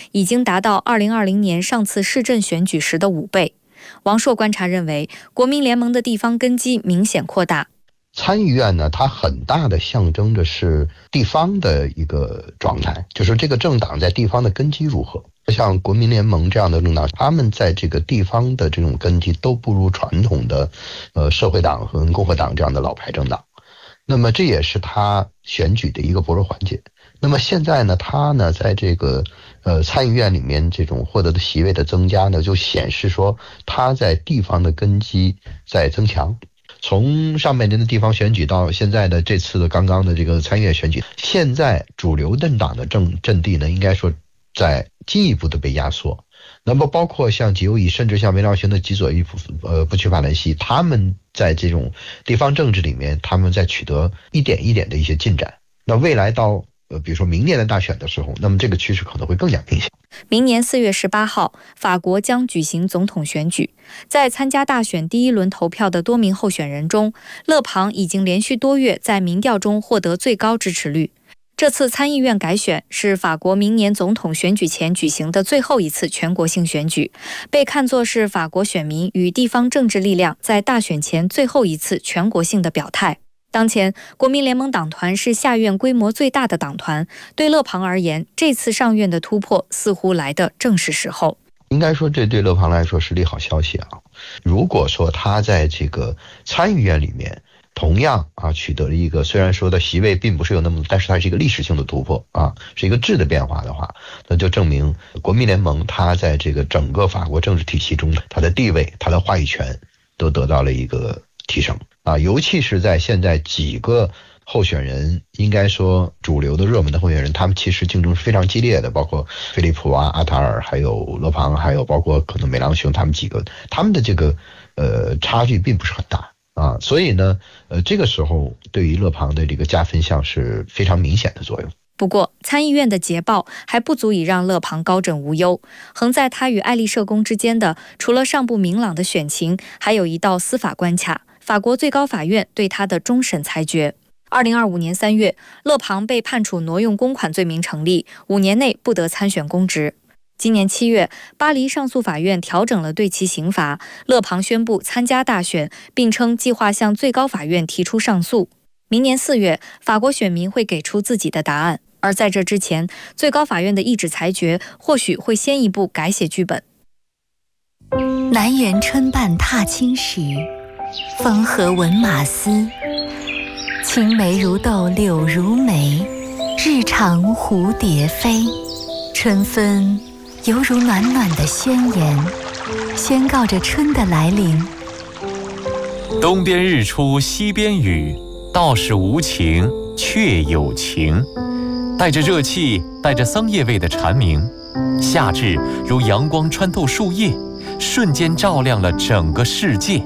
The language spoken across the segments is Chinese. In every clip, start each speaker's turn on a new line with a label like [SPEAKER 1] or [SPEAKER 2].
[SPEAKER 1] 已经达到2020年上次市政选举时的5倍。王朔观察认为，国民联盟的地方根基明显扩大。
[SPEAKER 2] 参议院呢，它很大的象征着是地方的一个状态，就是这个政党在地方的根基如何。像国民联盟这样的政党，他们在这个地方的这种根基都不如传统的社会党和共和党这样的老牌政党。那么这也是他选举的一个薄弱环节。那么现在呢，他呢在这个参议院里面这种获得的席位的增加呢，就显示说他在地方的根基在增强。从上半年的地方选举到现在的这次的刚刚的这个参议院选举，现在主流政党的阵地呢，应该说在进一步的被压缩。那么包括像极右翼，甚至像梅朗雄的极左翼不屈法兰西，他们在这种地方政治里面，他们在取得一点一点的一些进展。那未来到比如说明年的大选的时候，那么这个趋势可能会更加明显。
[SPEAKER 1] 明年4月18号，法国将举行总统选举。在参加大选第1轮投票的多名候选人中，勒庞已经连续多月在民调中获得最高支持率。这次参议院改选是法国明年总统选举前举行的最后一次全国性选举，被看作是法国选民与地方政治力量在大选前最后一次全国性的表态。当前，国民联盟党团是下院规模最大的党团，对勒庞而言，这次上院的突破似乎来得正是时候。
[SPEAKER 2] 应该说这对勒庞来说是利好消息啊。如果说他在这个参议院里面同样取得了一个，虽然说的席位并不是有那么多，但是它是一个历史性的突破是一个质的变化的话，那就证明国民联盟它在这个整个法国政治体系中，它的地位、它的话语权都得到了一个提升尤其是在现在几个候选人，应该说主流的热门的候选人，他们其实竞争是非常激烈的，包括菲利普阿塔尔，还有勒庞，还有包括可能梅朗雄，他们几个，他们的这个差距并不是很大所以呢这个时候对于勒庞的这个加分项是非常明显的作用。
[SPEAKER 1] 不过，参议院的捷报还不足以让勒庞高枕无忧。横在他与爱丽舍宫之间的，除了尚不明朗的选情，还有一道司法关卡——法国最高法院对他的终审裁决。2025年3月，勒庞被判处挪用公款罪名成立，5年内不得参选公职。今年7月，巴黎上诉法院调整了对其刑罚，勒庞宣布参加大选，并称计划向最高法院提出上诉。明年4月，法国选民会给出自己的答案，而在这之前，最高法院的一纸裁决或许会先一步改写剧本。
[SPEAKER 3] 南园春半踏青时，风和闻马嘶。青梅如豆柳如眉，日长蝴蝶飞。春分犹如暖暖的宣言，宣告着春的来临。
[SPEAKER 4] 东边日出西边雨，道是无晴却有晴。带着热气，带着桑叶味的蝉鸣，夏至如阳光穿透树叶，瞬间照亮了整个世界。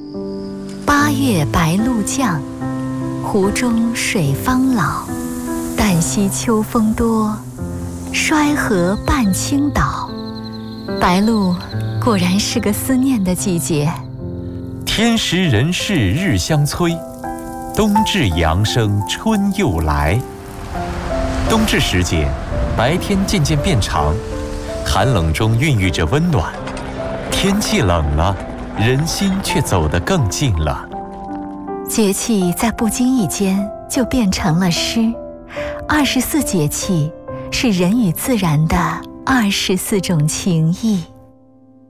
[SPEAKER 3] 8月白露降，湖中水方老。旦夕秋风多，衰荷半倾倒。白露果然是个思念的季节。
[SPEAKER 4] 天时人事日相催，冬至阳生春又来。冬至时节，白天渐渐变长，寒冷中孕育着温暖。天气冷了，人心却走得更近了。
[SPEAKER 3] 节气在不经意间就变成了诗。24节气是人与自然的24种情谊。